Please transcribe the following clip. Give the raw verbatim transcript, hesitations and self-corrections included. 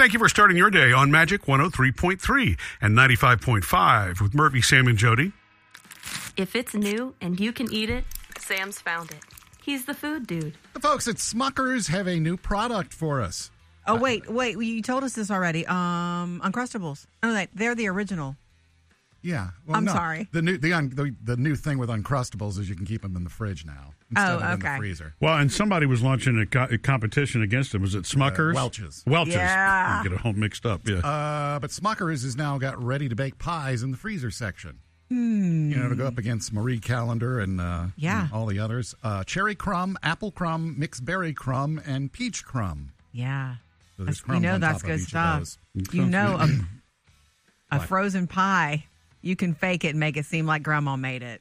Thank you for starting your day on Magic one oh three point three and ninety-five point five with Murphy, Sam, and Jody. If it's new and you can eat it, Sam's found it. He's the food dude. The folks at Smuckers have a new product for us. Oh, wait, wait. You told us this already. Um, Uncrustables. Oh, like, they're the original. Yeah. Well, I'm no. sorry. The new the, un, the the new thing with Uncrustables is you can keep them in the fridge now instead Oh, of in okay. the freezer. Well, and somebody was launching a, co- a competition against them. Was it Smuckers? Uh, Welch's. Welch's. Yeah. I get it all mixed up, yeah. Uh, but Smuckers has now got ready-to-bake pies in the freezer section. Hmm. You know, to go up against Marie Callender and, uh, Yeah. and all the others. Uh, cherry crumb, apple crumb, mixed berry crumb, and peach crumb. Yeah. So there's That's- you crumbs know on that's top of good each of stuff. those. You know a, a What? frozen pie, you can fake it and make it seem like Grandma made it.